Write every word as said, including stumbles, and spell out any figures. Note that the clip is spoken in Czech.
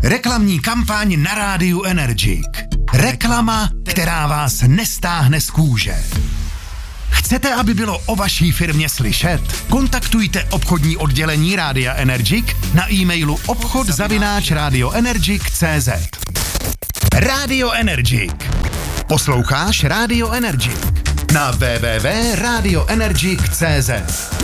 Reklamní kampaň na rádiu Energic. Reklama, která vás nestáhne z kůže. Chcete, aby bylo o vaší firmě slyšet? Kontaktujte obchodní oddělení Rádia Energic na e-mailu obchod zavináč radioenergic tečka cé zet. Radio Energic. Posloucháš Radio Energic na w w w tečka radioenergic tečka cé zet.